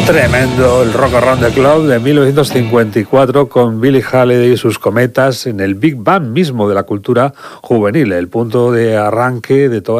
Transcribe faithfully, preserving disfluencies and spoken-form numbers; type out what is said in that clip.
Tremendo el Rock Around the Clock de mil novecientos cincuenta y cuatro con Billie Holiday y sus Cometas en el Big Bang mismo de la cultura juvenil, el punto de arranque de toda